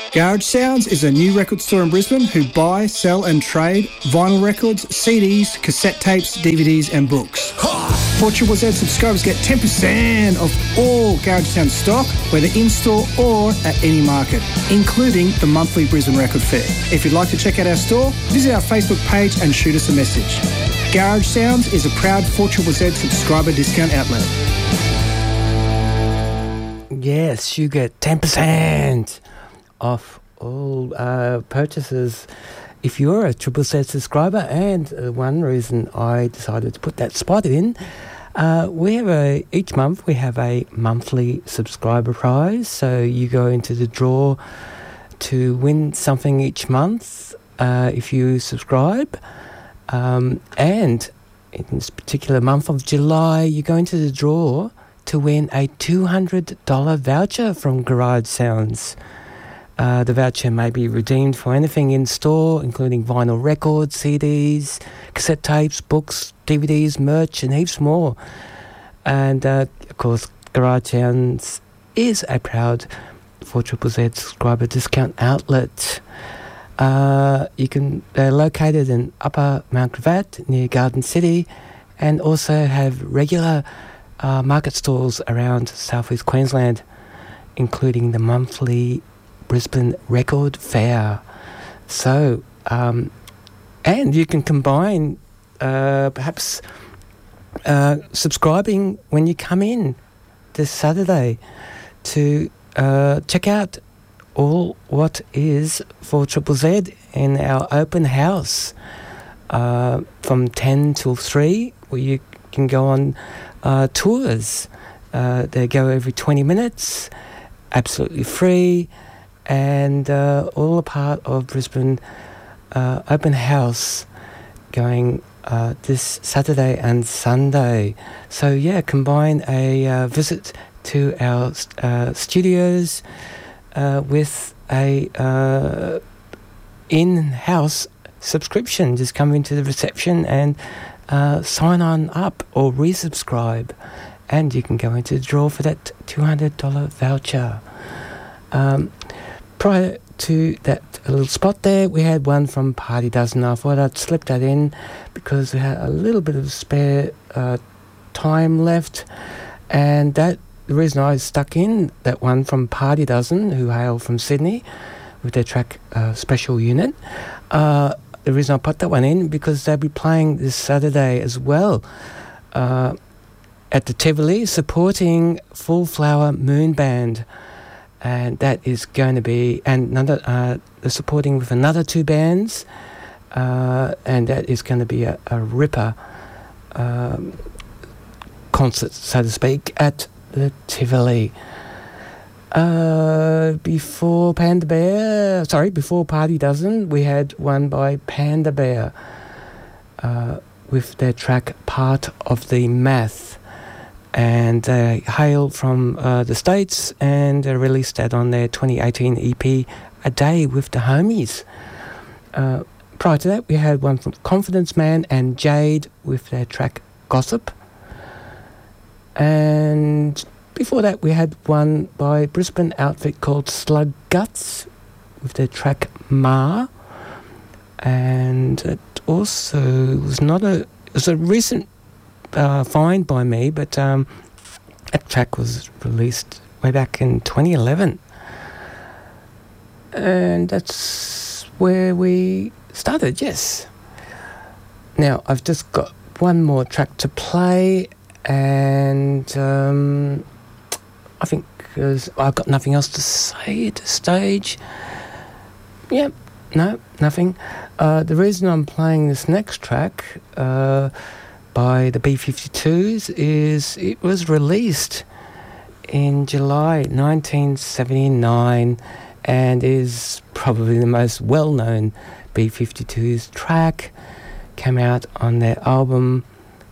Garage Sounds is a new record store in Brisbane who buy, sell and trade vinyl records, CDs, cassette tapes, DVDs and books. For Triple Z subscribers get 10% off all Garage Sounds stock, whether in-store or at any market, including the monthly Brisbane Record Fair. If you'd like to check out our store, visit our Facebook page and shoot us a message. Garage Sounds is a proud 4ZZZ subscriber discount outlet. Yes, you get 10% off all purchases if you're a Triple Z subscriber. And one reason I decided to put that spot in, we have each month we have a monthly subscriber prize. So you go into the draw to win something each month if you subscribe. And in this particular month of July, you go into the draw to win a $200 voucher from Garage Sounds. The voucher may be redeemed for anything in store, including vinyl records, CDs, cassette tapes, books, DVDs, merch, and heaps more. And, of course, Garage Sounds is a proud 4ZZZ subscriber discount outlet. They're located in Upper Mount Gravatt near Garden City, and also have regular market stalls around southeast Queensland, including the monthly Brisbane Record Fair. So, and you can combine perhaps subscribing when you come in this Saturday to check out all what is 4ZZZ in our open house from 10 till 3, where you can go on tours. They go every 20 minutes, absolutely free, and all a part of Brisbane open house going this Saturday and Sunday. So yeah, combine a visit to our studios with a in-house subscription. Just come into the reception and sign on up or resubscribe, and you can go into the draw for that $200 voucher. Prior to that little spot there, we had one from Party Dozen. I thought I'd slip that in because we had a little bit of spare time left, and the reason I stuck in that one from Party Dozen, who hail from Sydney, with their track Special Unit. The reason I put that one in because they'll be playing this Saturday as well at the Tivoli, supporting Full Flower Moon Band. And that is going to be, and they're supporting with another two bands, and that is going to be a ripper concert, so to speak, at the Tivoli. Before Party Dozen, we had one by Panda Bear with their track Part of the Math. And they hail from the States, and released that on their 2018 EP, A Day with the Homies. Prior to that, we had one from Confidence Man and Jade with their track Gossip. And before that, we had one by Brisbane outfit called Slug Guts with their track Ma. And it also was a recent find by me, but that track was released way back in 2011, and that's where we started. Yes. Now I've just got one more track to play, and I think because I've got nothing else to say at this stage. Yep. No, nothing. The reason I'm playing this next track by the B-52s is it was released in July 1979 and is probably the most well-known B-52s track. Came out on their album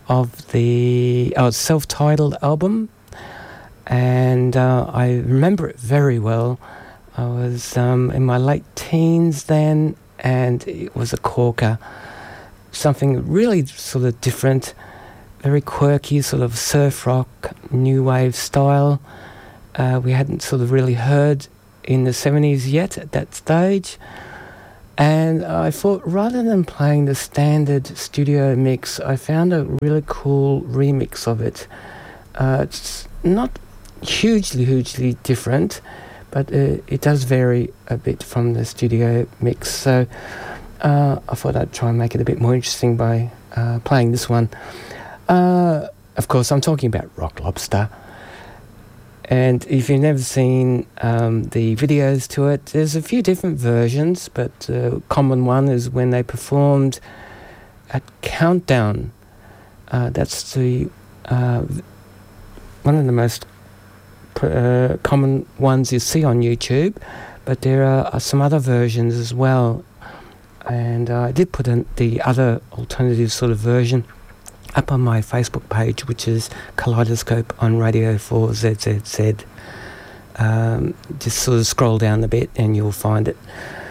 self-titled album, and I remember it very well. I was in my late teens then, and it was a corker. Something really sort of different, very quirky, sort of surf rock, new wave style. We hadn't sort of really heard in the 70s yet at that stage. And I thought, rather than playing the standard studio mix, I found a really cool remix of it. It's not hugely different, but it does vary a bit from the studio mix. So I thought I'd try and make it a bit more interesting by playing this one. Of course, I'm talking about Rock Lobster. And if you've never seen the videos to it, there's a few different versions, but the common one is when they performed at Countdown. That's the one of the most common ones you see on YouTube, but there are some other versions as well. And I did put in the other alternative sort of version up on my Facebook page, which is Kaleidoscope on Radio 4ZZZ. Just sort of scroll down a bit and you'll find it.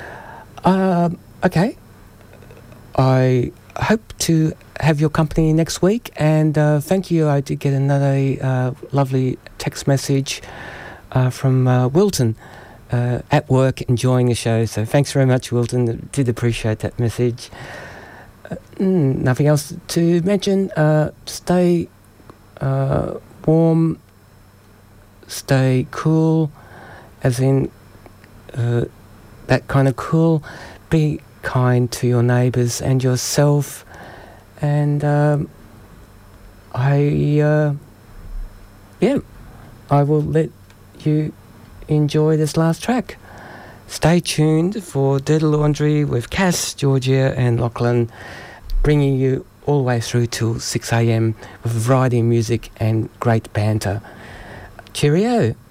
Okay. I hope to have your company next week, and thank you. I did get another lovely text message from Wilton at work, enjoying the show. So thanks very much, Wilton. Did appreciate that message. Nothing else to mention. Stay warm, stay cool, as in that kind of cool. Be kind to your neighbours and yourself. And I will let you enjoy this last track. Stay tuned for Dirty Laundry with Cass, Georgia and Lachlan, bringing you all the way through till 6 a.m. with a variety of music and great banter. Cheerio.